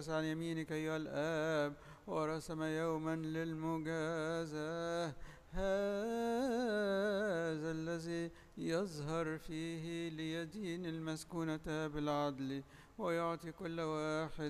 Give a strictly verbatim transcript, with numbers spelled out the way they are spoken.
عن يمينك أيها الآب، ورسم يوما للمجازاة، هذا الذي يظهر فيه ليدين المسكونة بالعدل، ويعطي كل واحد